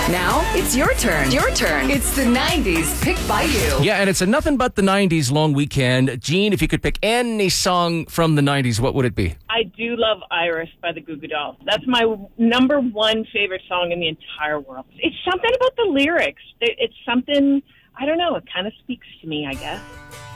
Now, it's your turn. Your turn. It's the 90s picked by you. Yeah, and it's a nothing but the 90s long weekend. Gene, if you could pick any song from the 90s, what would it be? I do love Iris by the Goo Goo Dolls. That's my number one favorite song in the entire world. It's something about the lyrics. It's something, I don't know, it kind of speaks to me, I guess.